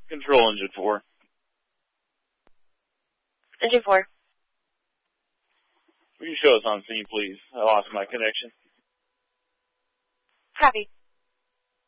Control engine 4. Engine 4. Will you show us on scene, please? I lost my connection. Copy.